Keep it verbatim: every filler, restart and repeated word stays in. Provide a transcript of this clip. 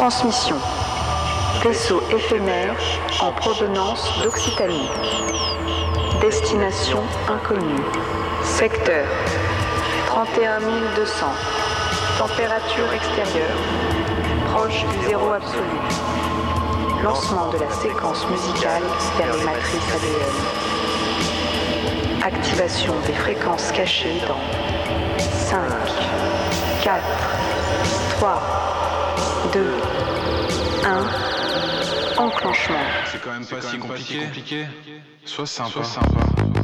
Transmission. Vaisseau éphémère en provenance d'Occitanie. Destination inconnue. Secteur trente et un mille deux cents. Température extérieure. Proche du zéro absolu. Lancement de la séquence musicale vers les matrices A D N. Activation des fréquences cachées dans cinq, quatre, trois, deux, un. Enclenchement. C'est quand même pas si compliqué. compliqué. Sois sympa. Sois sympa.